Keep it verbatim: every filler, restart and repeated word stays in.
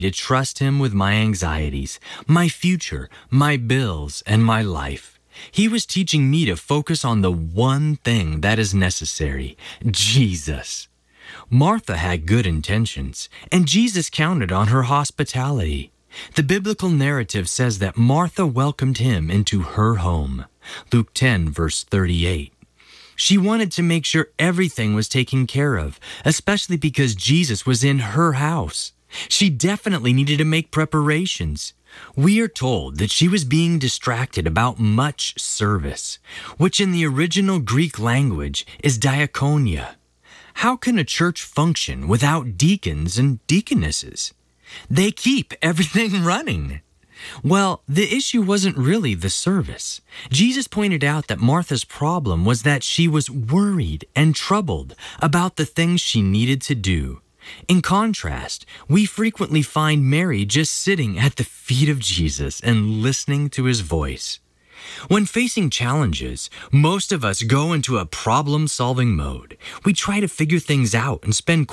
to trust him with my anxieties, my future, my bills, and my life. He was teaching me to focus on the one thing that is necessary, Jesus. Martha had good intentions, and Jesus counted on her hospitality. The biblical narrative says that Martha welcomed him into her home. Luke ten, verse thirty-eight. She wanted to make sure everything was taken care of, especially because Jesus was in her house. She definitely needed to make preparations. We are told that she was being distracted about much service, which in the original Greek language is diakonia. How can a church function without deacons and deaconesses? They keep everything running. Well, the issue wasn't really the service. Jesus pointed out that Martha's problem was that she was worried and troubled about the things she needed to do. In contrast, we frequently find Mary just sitting at the feet of Jesus and listening to his voice. When facing challenges, most of us go into a problem-solving mode. We try to figure things out and spend